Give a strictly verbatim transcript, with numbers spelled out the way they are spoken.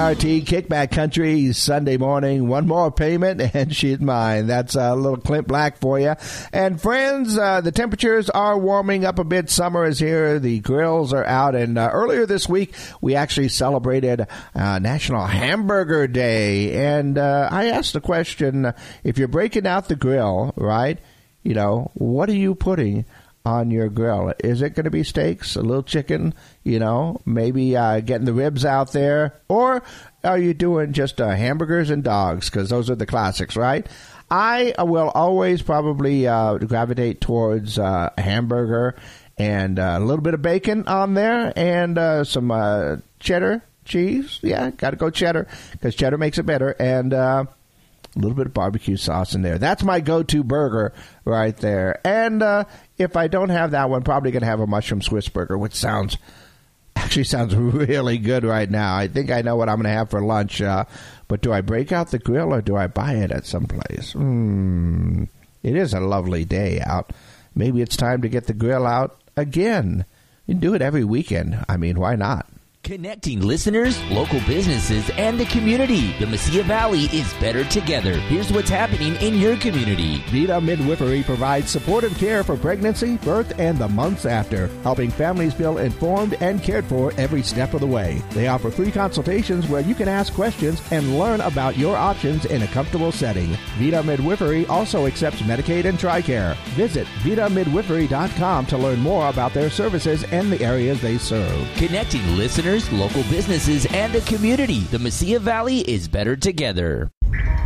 R T, Kickback Country, Sunday morning. One more payment and she's mine. That's a little Clint Black for you. And friends, uh, the temperatures are warming up a bit. Summer is here. The grills are out. And uh, earlier this week, we actually celebrated uh, National Hamburger Day. And uh, I asked the question, if you're breaking out the grill, right, you know, what are you putting on your grill? Is it going to be steaks, a little chicken, you know, maybe uh, getting the ribs out there? Or are you doing just uh, hamburgers and dogs? Because those are the classics, right? I will always probably uh, gravitate towards uh, a hamburger and uh, a little bit of bacon on there and uh, some uh, cheddar cheese. Yeah, got to go cheddar because cheddar makes it better. And uh, a little bit of barbecue sauce in there. That's my go-to burger right there. And uh, if I don't have that one, probably going to have a mushroom Swiss burger, which sounds actually sounds really good right now. I think I know what I'm going to have for lunch. Uh, but do I break out the grill or do I buy it at some place? Hmm. It is a lovely day out. Maybe it's time to get the grill out again. You can do it every weekend. I mean, why not? Connecting listeners, local businesses, and the community. The Mesilla Valley is better together. Here's what's happening in your community. Vida Midwifery provides supportive care for pregnancy, birth, and the months after, helping families feel informed and cared for every step of the way. They offer free consultations where you can ask questions and learn about your options in a comfortable setting. Vida Midwifery also accepts Medicaid and TRICARE. Visit vida midwifery dot com to learn more about their services and the areas they serve. Connecting listeners, local businesses, and the community. The Mesilla Valley is better together.